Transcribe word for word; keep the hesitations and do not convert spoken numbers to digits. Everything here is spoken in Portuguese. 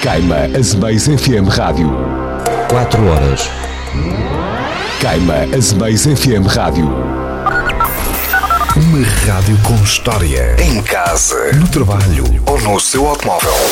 Caima Azemais F M Rádio. Quatro horas. Caima Azemais F M Rádio. Uma rádio com história. Em casa, no trabalho ou no seu automóvel.